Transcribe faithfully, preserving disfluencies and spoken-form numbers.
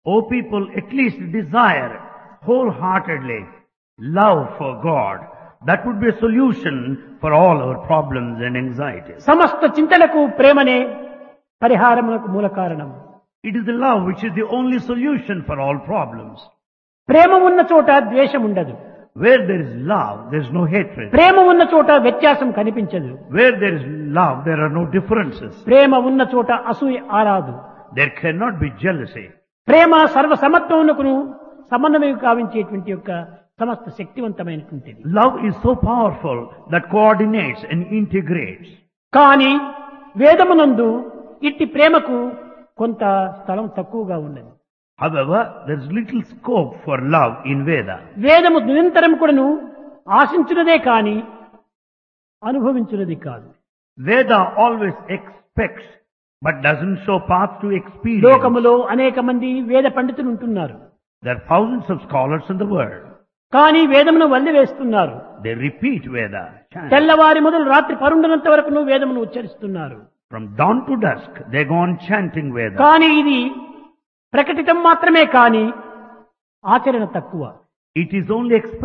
O people, at least desire wholeheartedly love for God. That would be a solution for all our problems and anxieties. సమస్త చింతలకు ప్రేమనే పరిహారమునకు మూల కారణం. It is the love which is the only solution for all problems. ప్రేమ ఉన్న చోట ద్వేషం ఉండదు. Where there is love, there is no hatred. ప్రేమ ఉన్న చోట వ్యత్యాసం కనిపించదు. Where there is love, there are no differences. ప్రేమ ఉన్న చోట అసూయ ఆరాదు. There cannot be jealousy. ప్రేమ సర్వ సమత్వమునకును సమన్వయం కావించేటువంటి యొక్క సమస్త శక్తివంతమైనటువంటిది. Love is so powerful that coordinates and integrates. కానీ వేదమునందు ఇట్టి ప్రేమకు కొంత స్థలం తక్కువగా ఉన్నది. However, there is little scope for love in Veda. వేదము నిరంతరం కూడాను ఆశించున్నదే కాని అనుభవించున్నది కాదు. Veda always expects but doesn't show path to experience. లోకములో అనేక మంది వేద పండితులు ఉంటున్నారు. There are thousands of scholars in the world. కానీ వేదమును వల్లి వేస్తున్నారు. They repeat Veda. chant. తెల్లవారి మొదలు రాత్రి పరుండనంత వరకు వేదమును ఉచ్చరిస్తున్నారు. From dawn to dusk, they go on chanting Veda. కానీ ఇది ప్రకటితం మాత్రమే కాని ఆచరణ తక్కువ. It is only expressed